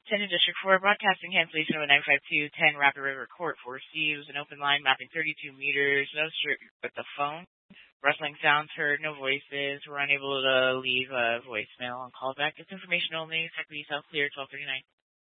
Tennant District 4, broadcasting cancellation of a 95210 Rapid River Court 4C. It was an open line mapping 32 meters, no strip with the phone. Rustling sounds heard, no voices. We're unable to leave a voicemail on callback. It's information only. Check yourself clear, 1239.